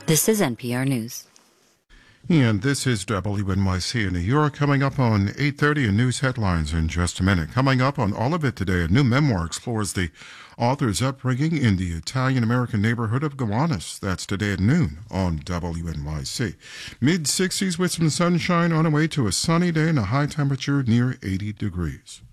This is NPR News. And this is WNYC in New York. Coming up on 8:30 in news headlines in just a minute. Coming up on All of It today, a new memoir explores the author's upbringing in the Italian-American neighborhood of Gowanus. That's today at noon on WNYC. Mid-60s with some sunshine on the way to a sunny day and a high temperature near 80 degrees.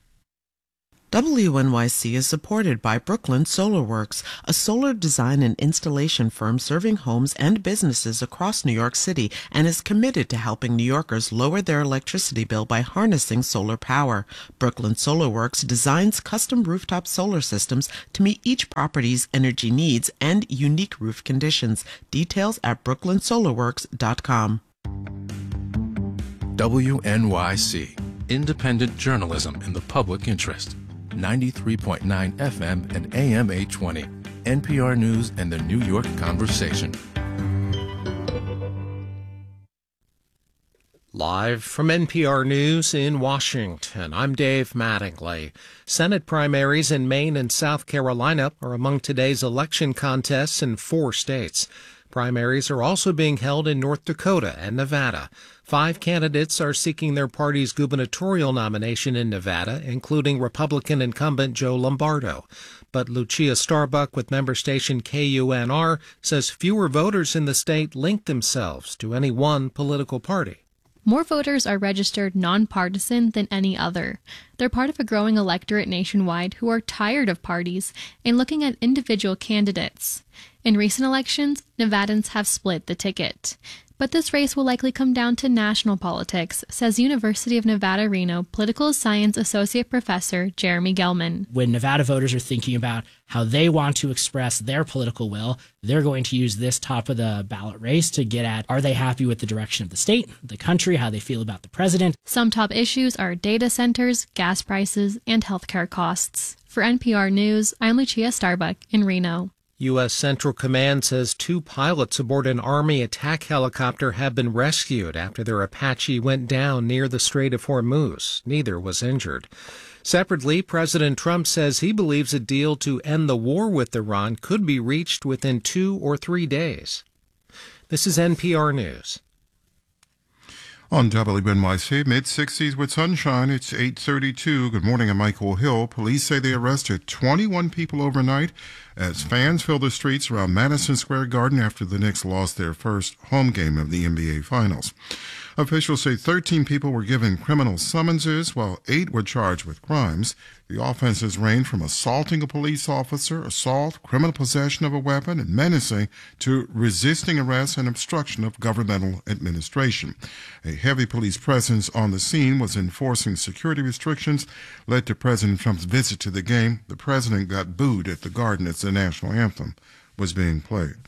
WNYC is supported by Brooklyn Solar Works, a solar design and installation firm serving homes and businesses across New York City, and is committed to helping New Yorkers lower their electricity bill by harnessing solar power. Brooklyn Solar Works designs custom rooftop solar systems to meet each property's energy needs and unique roof conditions. Details at brooklynsolarworks.com. WNYC, independent journalism in the public interest. 93.9 FM and AM 820. NPR News and the New York Conversation. Live from NPR News in Washington, I'm Dave Mattingly. Senate primaries in Maine and South Carolina are among today's election contests in 4 states. Primaries are also being held in North Dakota and Nevada. 5 candidates are seeking their party's gubernatorial nomination in Nevada, including Republican incumbent Joe Lombardo. But Lucia Starbuck with member station KUNR says fewer voters in the state link themselves to any one political party. More voters are registered nonpartisan than any other. They're part of a growing electorate nationwide who are tired of parties and looking at individual candidates. In recent elections, Nevadans have split the ticket. But this race will likely come down to national politics, says University of Nevada, Reno political science associate professor Jeremy Gelman. When Nevada voters are thinking about how they want to express their political will, they're going to use this top of the ballot race to get at, are they happy with the direction of the state, the country, how they feel about the president? Some top issues are data centers, gas prices, and healthcare costs. For NPR News, I'm Lucia Starbuck in Reno. U.S. Central Command says 2 pilots aboard an Army attack helicopter have been rescued after their Apache went down near the Strait of Hormuz. Neither was injured. Separately, President Trump says he believes a deal to end the war with Iran could be reached within 2 or 3 days. This is NPR News. On WNYC, mid-60s with sunshine, it's 8:32. Good morning, I'm Michael Hill. Police say they arrested 21 people overnight as fans filled the streets around Madison Square Garden after the Knicks lost their first home game of the NBA Finals. Officials say 13 people were given criminal summonses, while 8 were charged with crimes. The offenses range from assaulting a police officer, assault, criminal possession of a weapon, and menacing, to resisting arrest and obstruction of governmental administration. A heavy police presence on the scene was enforcing security restrictions, led to President Trump's visit to the game. The president got booed at the Garden as the national anthem was being played.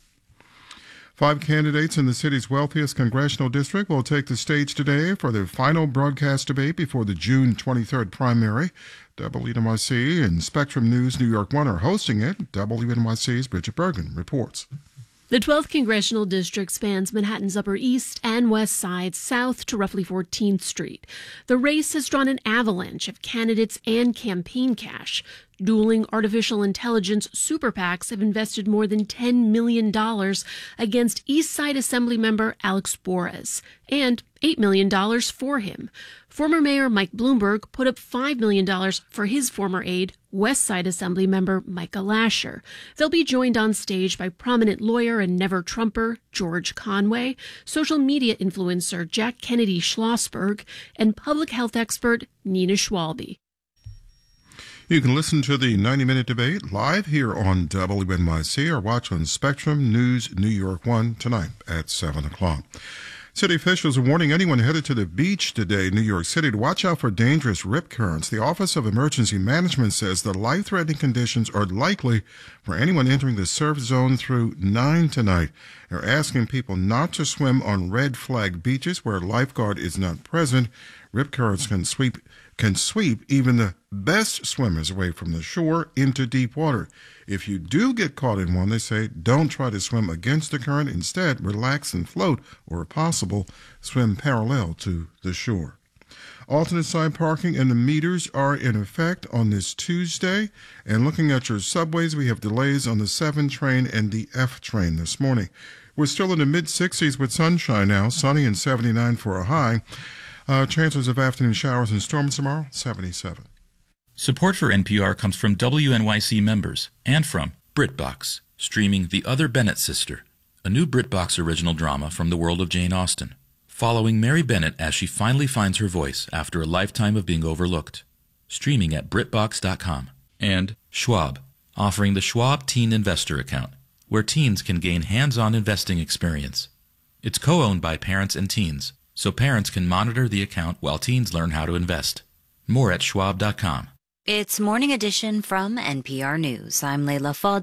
5 candidates in the city's wealthiest congressional district will take the stage today for their final broadcast debate before the June 23rd primary. WNYC and Spectrum News New York 1 are hosting it. WNYC's Bridget Bergen reports. The 12th congressional district spans Manhattan's Upper East and West Side, south to roughly 14th Street. The race has drawn an avalanche of candidates and campaign cash. Dueling artificial intelligence super PACs have invested more than $10 million against East Side Assemblymember Alex Borez and $8 million for him. Former Mayor Mike Bloomberg put up $5 million for his former aide, West Side Assemblymember Micah Lasher. They'll be joined on stage by prominent lawyer and never-Trumper George Conway, social media influencer Jack Kennedy Schlossberg, and public health expert Nina Schwalbe. You can listen to the 90-minute debate live here on WNYC or watch on Spectrum News New York 1 tonight at 7 o'clock. City officials are warning anyone headed to the beach today in New York City to watch out for dangerous rip currents. The Office of Emergency Management says the life-threatening conditions are likely for anyone entering the surf zone through 9 tonight. They're asking people not to swim on red flag beaches where a lifeguard is not present. Rip currents can sweep even the best swimmers away from the shore into deep water. If you do get caught in one, they say don't try to swim against the current. Instead, relax and float, or if possible, swim parallel to the shore. Alternate side parking and the meters are in effect on this Tuesday. And looking at your subways, we have delays on the 7 train and the F train this morning. We're still in the mid-60s with sunshine now, sunny and 79 for a high. Chances of afternoon showers and storms tomorrow, 77. Support for NPR comes from WNYC members and from BritBox, streaming The Other Bennett Sister, a new BritBox original drama from the world of Jane Austen, following Mary Bennett as she finally finds her voice after a lifetime of being overlooked. Streaming at BritBox.com. And Schwab, offering the Schwab Teen Investor Account, where teens can gain hands-on investing experience. It's co-owned by parents and teens, so parents can monitor the account while teens learn how to invest. More at Schwab.com. It's Morning Edition from NPR News. I'm Layla Fadzi.